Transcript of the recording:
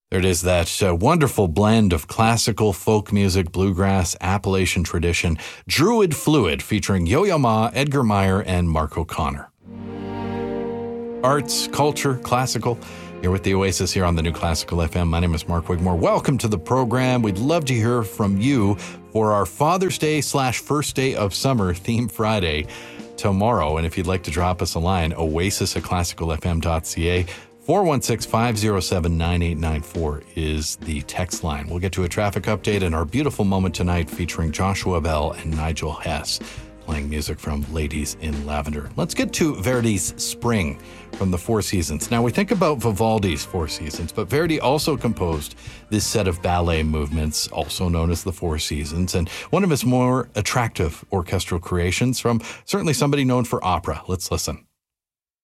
There it is, that wonderful blend of classical, folk music, bluegrass, Appalachian tradition, Druid Fluid, featuring Yo-Yo Ma, Edgar Meyer, and Mark O'Connor. Arts, culture, classical. You're with the Oasis here on the New Classical FM. My name is Mark Wigmore. Welcome to the program. We'd love to hear from you for our Father's Day / first day of summer theme Friday tomorrow. And if you'd like to drop us a line, oasis@classicalfm.ca. 416-507-9894 is the text line. We'll get to a traffic update and our beautiful moment tonight featuring Joshua Bell and Nigel Hess playing music from Ladies in Lavender. Let's get to Verdi's Spring from the Four Seasons. Now, we think about Vivaldi's Four Seasons, but Verdi also composed this set of ballet movements, also known as the Four Seasons, and one of his more attractive orchestral creations from certainly somebody known for opera. Let's listen.